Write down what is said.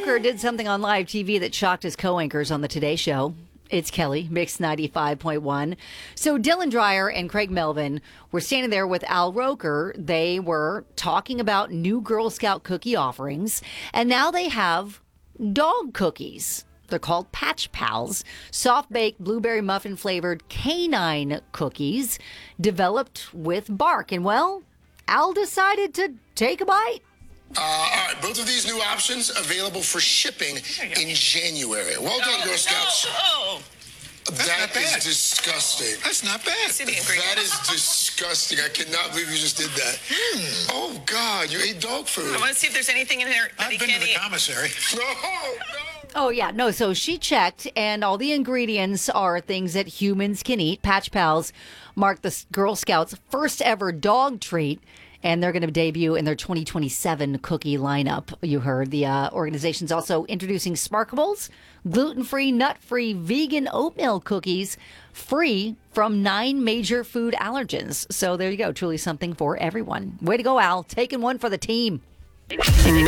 Roker did something on live TV that shocked his co-anchors on the Today Show. It's Kelly, Mix 95.1. So Dylan Dreyer and Craig Melvin were standing there with Al Roker. They were talking about new Girl Scout cookie offerings, and now they have dog cookies. They're called Patch Pals, soft-baked blueberry muffin flavored canine cookies developed with bark. And well, Al decided to take a bite. All right, both of these new options available for shipping in January. Well done, Girl Scouts. That is disgusting. That's not bad. That is disgusting. I cannot believe you just did that. Oh, God, you ate dog food. I want to see if there's anything in there that I've he been can't to the eat. commissary. No. Oh, yeah. No, so she checked, and all the ingredients are things that humans can eat. Patch Pals mark the Girl Scouts' first ever dog treat, and they're going to debut in their 2027 cookie lineup. You heard the organization's also introducing Sparkables, gluten-free, nut-free, vegan oatmeal cookies, free from 9 major food allergens. So there you go. Truly something for everyone. Way to go, Al. Taking one for the team.